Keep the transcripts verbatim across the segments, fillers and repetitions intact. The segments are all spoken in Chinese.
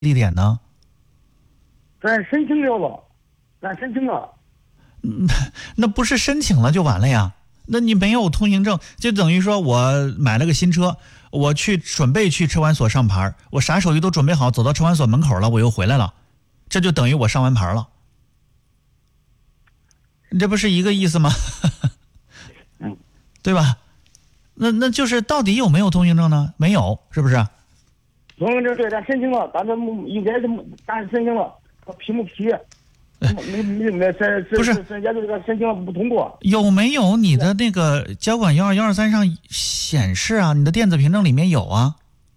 地点呢？ 咱申请了吧？咱申请了。 嗯，那不是申请了就完了呀？那你没有通行证，就等于说我买了个新车，我去准备去车管所上牌，我啥手续都准备好，走到车管所门口了，我又回来了，这就等于我上完牌了。这不是一个意思吗？ 嗯， 对吧？那那就是到底有没有通行证呢？没有，是不是？ 通行证对，咱申请了，咱这应该是咱申请了，他批没批？没没没，这不是人家这个申请了不通过。 有没有你的那个交管幺二幺二三上显示啊？你的电子凭证里面有啊？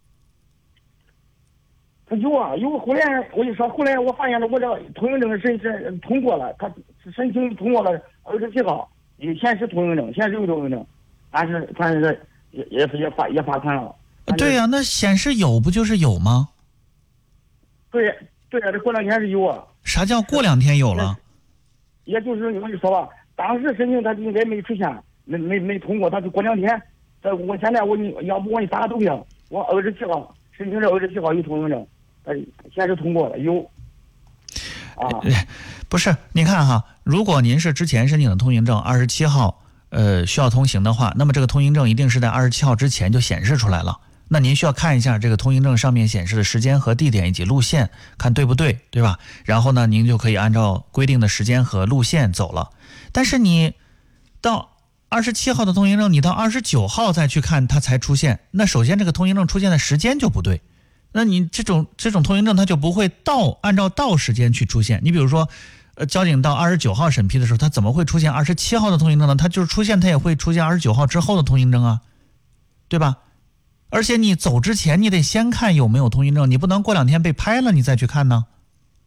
他有啊，有。后来我就说，后来我发现了，我这个通行证申申通过了，他申请通过了二十七号，也显示通行证，显示有通行证，但是反正是也也也发也罚款了。 对呀、啊，那显示有不就是有吗？ 对对啊，这过两天是有啊。 啥叫过两天有了？ 也就是我就说吧，当时申请他应该没出现，没没没通过，他就过两天。这我现在我你要不我给你打个投票，我二十七号申请这二十七号有通行证，呃，显示通过了有。啊， 不是，你看哈，如果您是之前申请的通行证，二十七号呃需要通行的话，那么这个通行证一定是在二十七号之前就显示出来了。那您需要看一下这个通行证上面显示的时间和地点以及路线，看对不对，对吧？然后呢，您就可以按照规定的时间和路线走了。但是你到二十七号的通行证，你到二十九号再去看它才出现，那首先这个通行证出现的时间就不对，那你这种这种通行证它就不会到按照到时间去出现。你比如说，呃，交警到二十九号审批的时候，它怎么会出现二十七号的通行证呢？它就是出现，它也会出现二十九号之后的通行证啊，对吧？而且你走之前，你得先看有没有通行证，你不能过两天被拍了你再去看呢。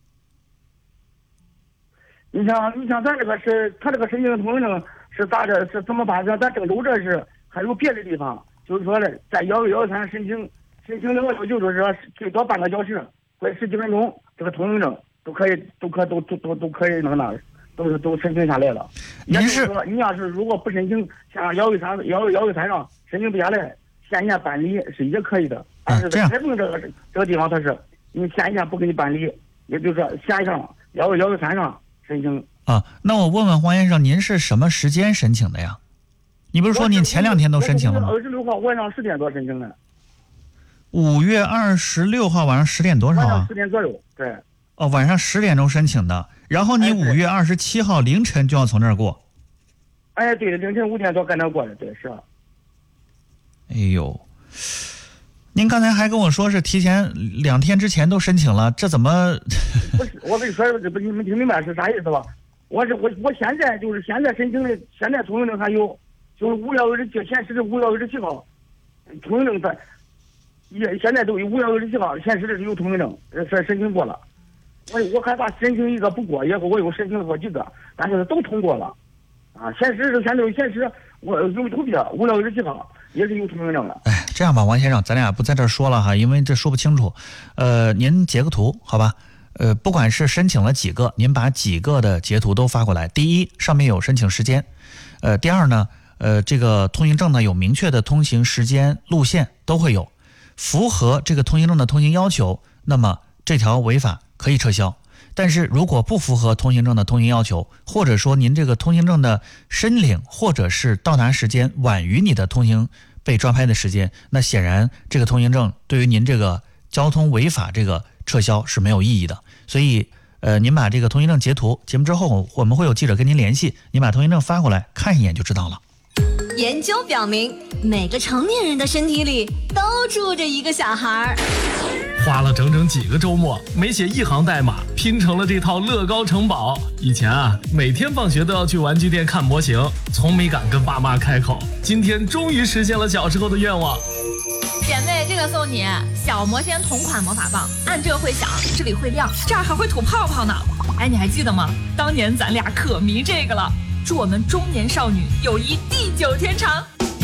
你像你像咱这个是，他这个申请的通行证是咋的？是怎么办？咱郑州这是还有别的地方，就是说呢，在幺幺三申请申请的要求就是说最多半个小时或者十几分钟，这个通行证都可以都可都都都都可以弄那，都是都申请下来了。 您是说你要是如果不申请，像幺幺三幺幺幺三上申请不下来。线下办理是也可以的，但是在开封这个这个地方，它是因为线下不给你办理，也就是说线上幺幺幺三上申请啊。那我问问黄先生，您是什么时间申请的呀？你不是说您前两天都申请了吗？ 二十六号晚上十点多申请的。 五月二十六号晚上十点多少啊？ 晚上十点左右，对。 哦，晚上十点钟申请的，然后你五月二十七号凌晨就要从这儿过。 哎，对的，凌晨五点多赶那过来，对，是。 哎呦，您刚才还跟我说是提前两天之前都申请了，这怎么？ 不是，我跟你说，不，你们听明白是啥意思吧？我是我我现在就是现在申请的，现在通行证还有，就是五月二十七显示的五月二十七号，通行证在也现在都有五月二十七号显示的是有通行证，这申请过了。我我害怕申请一个不过，以后我又申请了好几个，但是都通过了，啊，显示是现在显示我有图片，五月二十七号。也是有通行证的。 哎，这样吧，王先生，咱俩不在这儿说了哈，因为这说不清楚。呃，您截个图，好吧？呃，不管是申请了几个，您把几个的截图都发过来。第一，上面有申请时间；呃，第二呢，呃，这个通行证呢有明确的通行时间、路线都会有，符合这个通行证的通行要求，那么这条违法可以撤销。但是如果不符合通行证的通行要求，或者说您这个通行证的申领或者是到达时间晚于你的通行被抓拍的时间，那显然这个通行证对于您这个交通违法这个撤销是没有意义的。所以呃，您把这个通行证截图，节目之后我们会有记者跟您联系，您把通行证发过来看一眼就知道了。 研究表明，每个成年人的身体里都住着一个小孩。 花了整整几个周末，没写一行代码，拼成了这套乐高城堡。以前啊，每天放学都要去玩具店看模型，从没敢跟爸妈开口。今天终于实现了小时候的愿望。 姐妹，这个送你小魔仙同款魔法棒，按这会响，这里会亮，这儿还会吐泡泡呢。哎，你还记得吗？当年咱俩可迷这个了。祝我们中年少女友谊地久天长。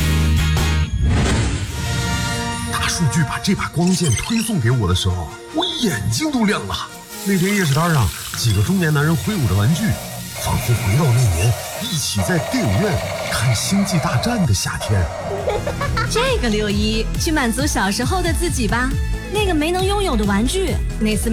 大数据把这把光剑推送给我的时候，我眼睛都亮了。那天夜市摊上，几个中年男人挥舞着玩具，仿佛回到那年一起在电影院看《星际大战》的夏天。 这个六一去满足小时候的自己吧， 那个没能拥有的玩具，那次